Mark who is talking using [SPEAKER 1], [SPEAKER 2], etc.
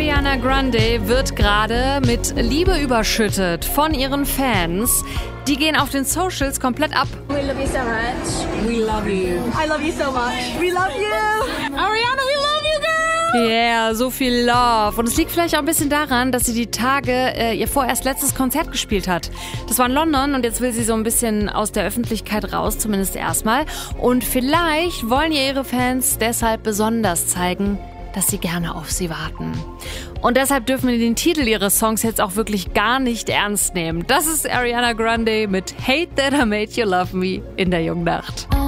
[SPEAKER 1] Ariana Grande wird gerade mit Liebe überschüttet von ihren Fans. Die gehen auf den Socials komplett ab.
[SPEAKER 2] We love you so much. We love you. I love you so much. We love you. Ariana, we love you, girl.
[SPEAKER 1] Yeah, so viel Love. Und es liegt vielleicht auch ein bisschen daran, dass sie die Tage ihr vorerst letztes Konzert gespielt hat. Das war in London und jetzt will sie so ein bisschen aus der Öffentlichkeit raus, zumindest erstmal. Und vielleicht wollen ihr ihre Fans deshalb besonders zeigen, dass sie gerne auf sie warten. Und deshalb dürfen wir den Titel ihres Songs jetzt auch wirklich gar nicht ernst nehmen. Das ist Ariana Grande mit Hate That I Made You Love Me in der Jungnacht.